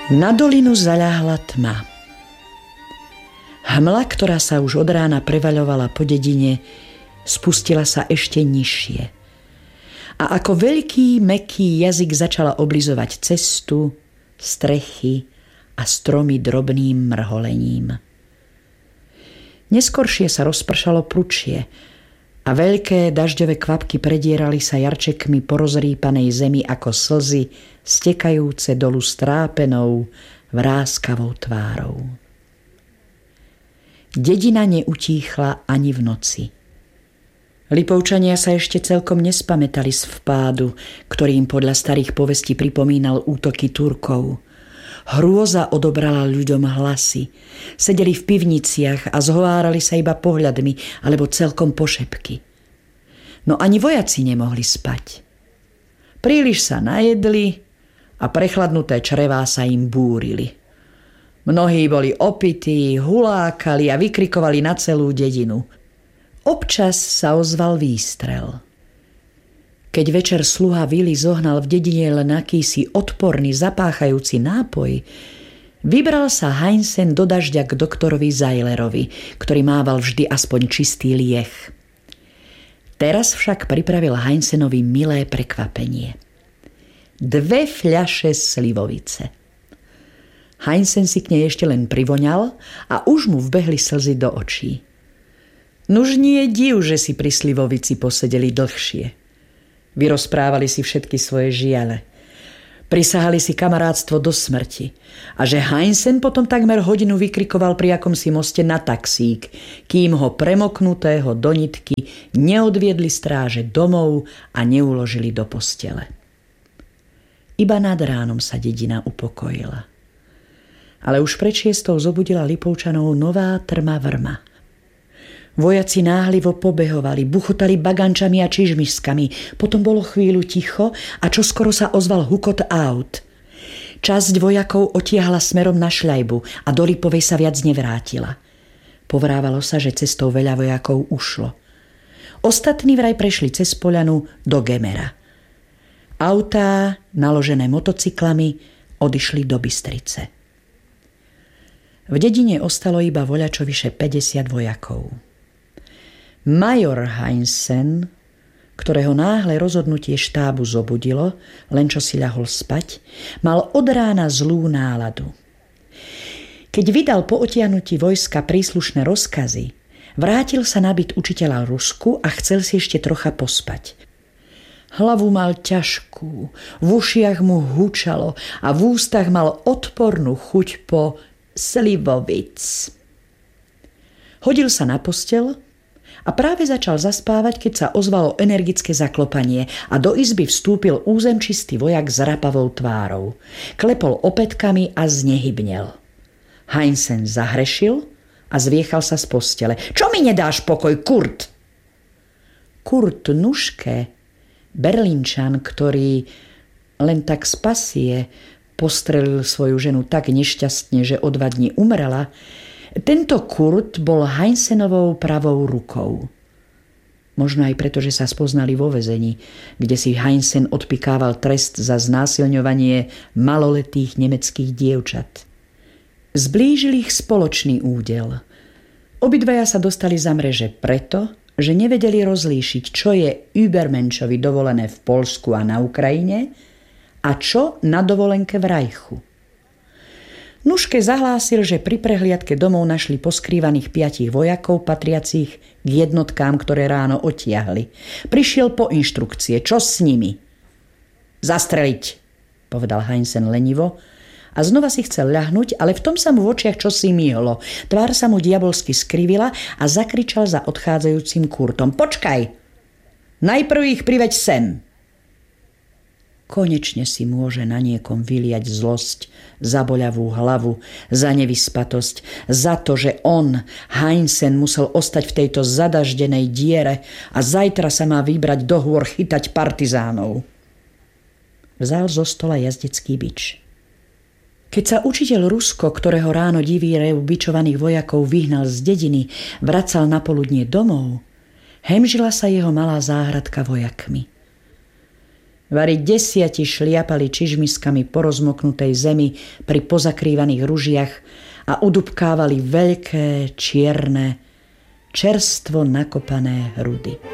Na dolinu zaľahla tma. Hmla, ktorá sa už od rána prevaľovala po dedine, spustila sa ešte nižšie. A ako veľký, mäkký jazyk začala oblizovať cestu, strechy a stromy drobným mrholením. Neskoršie sa rozpršalo pručie a veľké dažďové kvapky predierali sa jarčekmi po rozrýpanej zemi ako slzy stekajúce dolu strápenou, vráskavou tvárou. Dedina neutíchla ani v noci. Lipovčania sa ešte celkom nespamätali z vpádu, ktorým podľa starých povestí pripomínal útoky Turkov. Hrôza odobrala ľuďom hlasy. Sedeli v pivniciach a zhovárali sa iba pohľadmi alebo celkom pošepky. No ani vojaci nemohli spať. Príliš sa najedli a prechladnuté črevá sa im búrili. Mnohí boli opití, hulákali a vykrikovali na celú dedinu. Občas sa ozval výstrel. Keď večer sluha Vili zohnal v dedine len akýsi odporný, zapáchajúci nápoj, vybral sa Heinsen do dažďa k doktorovi Zajlerovi, ktorý mával vždy aspoň čistý lieh. Teraz však pripravil Heinsenovi milé prekvapenie. 2 fľaše slivovice. Heinsen si k nej ešte len privoňal a už mu vbehli slzy do očí. Nuž nie je div, že si pri slivovici posedeli dlhšie. Vyrozprávali si všetky svoje žiale. Prisahali si kamarátstvo do smrti. A že Heinsen potom takmer hodinu vykrikoval pri akomsi moste na taxík, kým ho premoknutého do nitky neodviedli stráže domov a neuložili do postele. Iba nad ránom sa dedina upokojila. Ale už pred 6 zobudila Lipovčanov nová trma vrma. Vojaci náhlivo pobehovali, buchotali bagančami a čižmišskami. Potom bolo chvíľu ticho a čoskoro sa ozval hukot aut. Časť vojakov otiahla smerom na Šľajbu a do Lipovej sa viac nevrátila. Povrávalo sa, že cestou veľa vojakov ušlo. Ostatní vraj prešli cez poľanu do Gemera. Autá, naložené motocyklami, odišli do Bystrice. V dedine ostalo iba voľačo vyše 50 vojakov. Major Heinsen, ktorého náhle rozhodnutie štábu zobudilo, len čo si ľahol spať, mal od rána zlú náladu. Keď vydal po otiahnutí vojska príslušné rozkazy, vrátil sa na byt učiteľa Rusku a chcel si ešte trocha pospať. Hlavu mal ťažkú, v ušiach mu hučalo a v ústach mal odpornú chuť po slivovic. Hodil sa na posteľ a práve začal zaspávať, keď sa ozvalo energické zaklopanie a do izby vstúpil územčistý vojak s rapavou tvárou. Klepol opätkami a znehybnel. Heinsen zahrešil a zviechal sa z postele. Čo mi nedáš pokoj, Kurt? Kurt Nuške, Berlínčan, ktorý len tak z pasie postrelil svoju ženu tak nešťastne, že o 2 dní umrela, tento Kurt bol Heinsenovou pravou rukou. Možno aj preto, že sa spoznali vo väzení, kde si Heinsen odpikával trest za znásilňovanie maloletých nemeckých dievčat. Zblížil ich spoločný údel. Obidvaja sa dostali za mreže preto, že nevedeli rozlíšiť, čo je Übermenšovi dovolené v Poľsku a na Ukrajine a čo na dovolenke v Rajchu. Nuške zahlásil, že pri prehliadke domov našli poskrývaných 5 vojakov patriacich k jednotkám, ktoré ráno otiahli. Prišiel po inštrukcie. Čo s nimi? Zastreliť, povedal Heinsen lenivo a znova si chcel ľahnúť, ale v tom sa mu v očiach čosi myhlo. Tvár sa mu diabolsky skrivila a zakričal za odchádzajúcim Kurtom. Počkaj! Najprv ich priveď sem! Konečne si môže na niekom vyliať zlosť, za boľavú hlavu, za nevyspatosť, za to, že on, Heinsen, musel ostať v tejto zadaždenej diere a zajtra sa má vybrať do hôr chytať partizánov. Vzal zo stola jazdecký bič. Keď sa učiteľ Rusko, ktorého ráno divý rev bičovaných vojakov vyhnal z dediny, vracal na poludnie domov, hemžila sa jeho malá záhradka vojakmi. Vari 10 šliapali čižmiskami po rozmoknutej zemi pri pozakrývaných ružiach a udubkávali veľké, čierne, čerstvo nakopané hrudy.